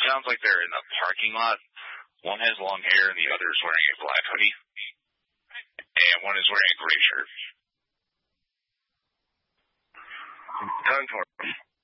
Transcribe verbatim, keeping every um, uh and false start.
sounds like they're in the parking lot. One has long hair and the other is wearing a black hoodie. And one is wearing a gray shirt. Done for.